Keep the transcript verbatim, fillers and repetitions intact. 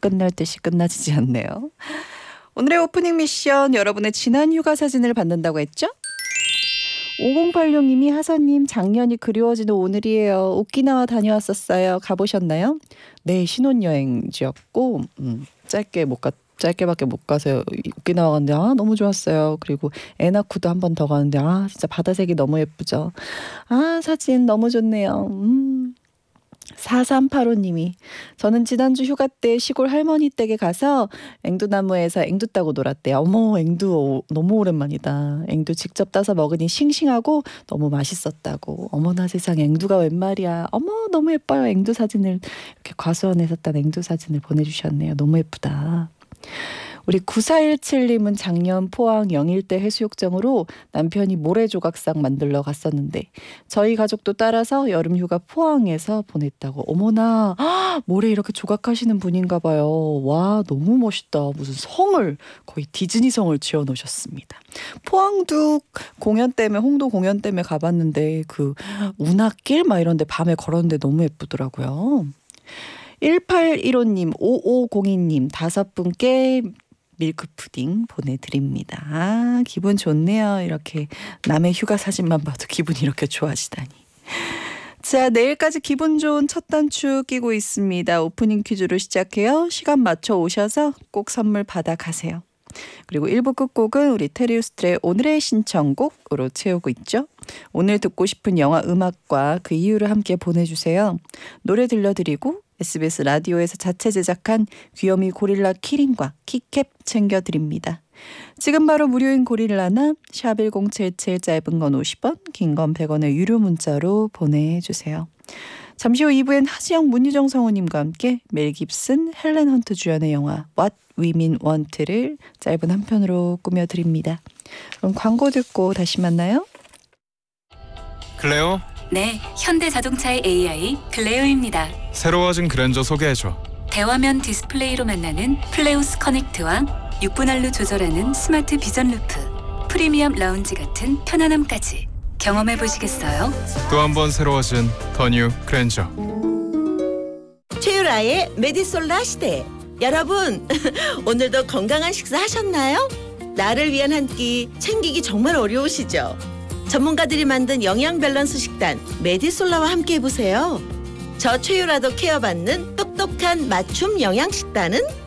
끝날 듯이 끝나지지 않네요. 오늘의 오프닝 미션, 여러분의 지난 휴가 사진을 받는다고 했죠? 오공팔육 님이 하사님, 작년이 그리워지는 오늘이에요. 오키나와 다녀왔었어요. 가보셨나요? 네, 신혼여행지였고 음, 짧게 못 갔, 짧게밖에 못 가서 오키나와 갔는데 아 너무 좋았어요. 그리고 에나쿠도 한 번 더 가는데 아 진짜 바다색이 너무 예쁘죠. 아 사진 너무 좋네요. 음. 사삼팔오 님이 저는 지난주 휴가 때 시골 할머니 댁에 가서 앵두나무에서 앵두 따고 놀았대요. 어머, 앵두 너무 오랜만이다. 앵두 직접 따서 먹으니 싱싱하고 너무 맛있었다고. 어머나 세상에, 앵두가 웬 말이야. 어머 너무 예뻐요. 앵두 사진을 이렇게 과수원에서 딴 앵두 사진을 보내주셨네요. 너무 예쁘다. 우리 구사일칠 님은 작년 포항 영일대 해수욕장으로 남편이 모래조각상 만들러 갔었는데 저희 가족도 따라서 여름휴가 포항에서 보냈다고. 어머나, 아, 모래 이렇게 조각하시는 분인가 봐요. 와 너무 멋있다. 무슨 성을, 거의 디즈니 성을 지어놓으셨습니다. 포항도 공연 때문에, 홍도 공연 때문에 가봤는데 그 운하길 막 이런 데 밤에 걸었는데 너무 예쁘더라고요. 일팔일오 님, 오오공이 님 다섯 분께 밀크 푸딩 보내드립니다. 아, 기분 좋네요. 이렇게 남의 휴가 사진만 봐도 기분이 이렇게 좋아지다니. 자, 내일까지 기분 좋은 첫 단추 끼고 있습니다. 오프닝 퀴즈로 시작해요. 시간 맞춰 오셔서 꼭 선물 받아가세요. 그리고 일 부 끝곡은 우리 테리우스트의 오늘의 신청곡으로 채우고 있죠. 오늘 듣고 싶은 영화 음악과 그 이유를 함께 보내주세요. 노래 들려드리고 에스비에스 라디오에서 자체 제작한 귀요미 고릴라 키링과 키캡 챙겨드립니다. 지금 바로 무료인 고릴라나 샵 일공칠칠, 짧은 건 오십 원, 긴 건 백 원의 유료 문자로 보내주세요. 잠시 후 이 부엔 하지영, 문유정 성우님과 함께 멜 깁슨, 헬렌 헌트 주연의 영화 What We Mean Want를 짧은 한 편으로 꾸며드립니다. 그럼 광고 듣고 다시 만나요. 클레오? 네, 현대자동차의 에이아이 클레오입니다. 새로워진 그랜저 소개해줘. 대화면 디스플레이로 만나는 플레우스 커넥트와 육 분할로 조절하는 스마트 비전 루프, 프리미엄 라운지 같은 편안함까지 경험해보시겠어요? 또 한 번 새로워진 더 뉴 그랜저. 최유라의 메디솔라 시대. 여러분, 오늘도 건강한 식사 하셨나요? 나를 위한 한 끼 챙기기 정말 어려우시죠? 전문가들이 만든 영양 밸런스 식단 메디솔라와 함께 해보세요. 저 최유라도 케어받는 똑똑한 맞춤 영양 식단은